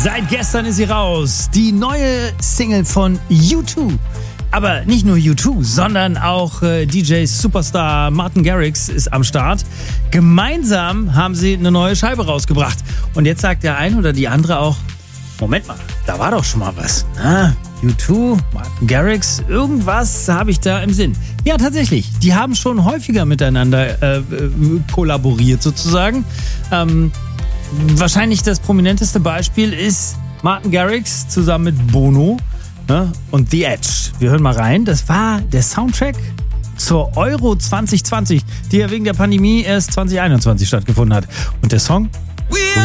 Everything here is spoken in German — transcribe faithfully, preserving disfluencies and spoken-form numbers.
Seit gestern ist sie raus. Die neue Single von U zwei. Aber nicht nur U zwei, sondern auch äh, D J-Superstar Martin Garrix ist am Start. Gemeinsam haben sie eine neue Scheibe rausgebracht. Und jetzt sagt der eine oder die andere auch, Moment mal, da war doch schon mal was. Ah, U zwei, Martin Garrix, irgendwas habe ich da im Sinn. Ja, tatsächlich, die haben schon häufiger miteinander äh, kollaboriert sozusagen. Ähm, wahrscheinlich das prominenteste Beispiel ist Martin Garrix zusammen mit Bono, ne, und The Edge. Wir hören mal rein. Das war der Soundtrack zur Euro zwanzig zwanzig, die ja wegen der Pandemie erst zwanzig einundzwanzig stattgefunden hat. Und der Song?